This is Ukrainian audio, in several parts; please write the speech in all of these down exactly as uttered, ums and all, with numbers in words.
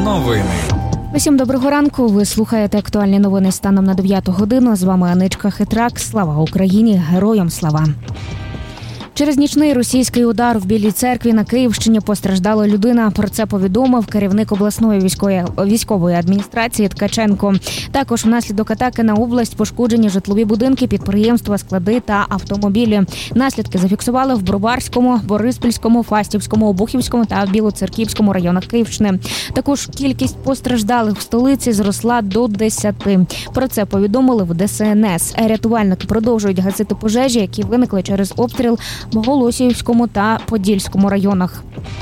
Новини. Усім доброго ранку. Ви слухаєте актуальні новини станом на дев'яту годину. З вами Аничка Хитрак. Слава Україні! Героям слава! Через нічний російський удар в Білій Церкві на Київщині постраждала людина. Про це повідомив керівник обласної військової, військової адміністрації Ткаченко. Також внаслідок атаки на область пошкоджені житлові будинки, підприємства, склади та автомобілі. Наслідки зафіксували в Броварському, Бориспільському, Фастівському, Обухівському та Білоцерківському районах Київщини. Також кількість постраждалих в столиці зросла до десяти. Про це повідомили в Де Ес Ен Ес. Рятувальники продовжують гасити пожежі, які виникли через обстріл в Голосіївському та Подільському районах.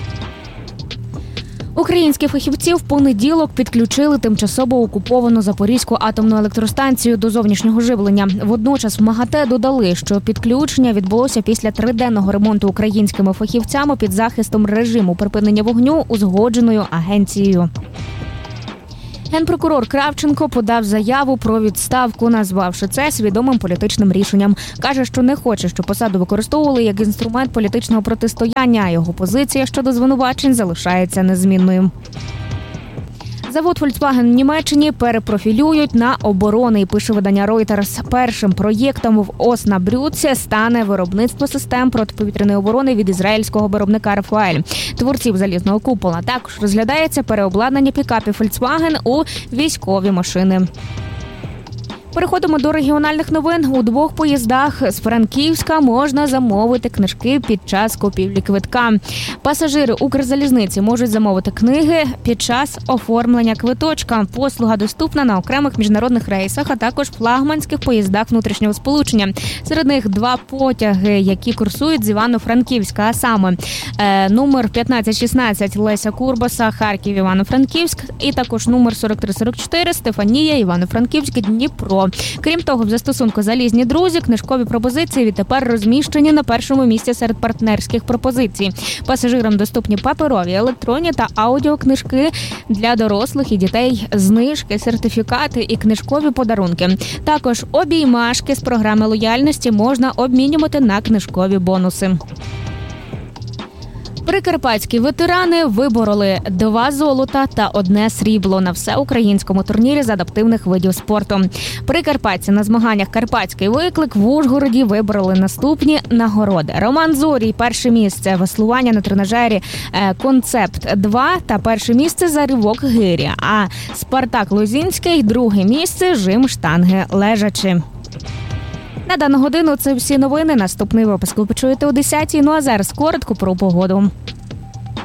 Українські фахівці в понеділок підключили тимчасово окуповану Запорізьку атомну електростанцію до зовнішнього живлення. Водночас в МАГАТЕ додали, що підключення відбулося після триденного ремонту українськими фахівцями під захистом режиму припинення вогню, узгодженою агенцією. Генпрокурор Кравченко подав заяву про відставку, назвавши це свідомим політичним рішенням. Каже, що не хоче, щоб посаду використовували як інструмент політичного протистояння, а його позиція щодо звинувачень залишається незмінною. Завод Volkswagen в Німеччині перепрофілюють на оборонний, пише видання Reuters. Першим проєктом в Оснабрюдці стане виробництво систем протиповітряної оборони від ізраїльського виробника Рафаель. Творців залізного купола. Також розглядається переобладнання пікапів Volkswagen у військові машини. Переходимо до регіональних новин. У двох поїздах з Франківська можна замовити книжки під час купівлі квитка. Пасажири Укрзалізниці можуть замовити книги під час оформлення квиточка. Послуга доступна на окремих міжнародних рейсах, а також флагманських поїздах внутрішнього сполучення. Серед них два потяги, які курсують з Івано-Франківська, а саме е, номер п'ятнадцять шістнадцять Леся Курбаса, Харків, Івано-Франківськ, і також номер сорок три сорок чотири Стефанія, Івано-Франківськ, Дніпро. Крім того, в застосунку «Залізні друзі» книжкові пропозиції відтепер розміщені на першому місці серед партнерських пропозицій. Пасажирам доступні паперові, електронні та аудіокнижки для дорослих і дітей, знижки, сертифікати і книжкові подарунки. Також обіймашки з програми лояльності можна обмінювати на книжкові бонуси. Прикарпатські ветерани вибороли два золота та одне срібло на всеукраїнському турнірі з адаптивних видів спорту. Прикарпатці на змаганнях «Карпатський виклик» в Ужгороді вибороли наступні нагороди. Роман Зорій – перше місце, веслування на тренажері «Концепт два» та перше місце за ривок гирі. А Спартак Лозінський – друге місце, жим штанги лежачи. На дану годину це всі новини. Наступний випуск ви почуєте о десятій. Ну а зараз коротко про погоду.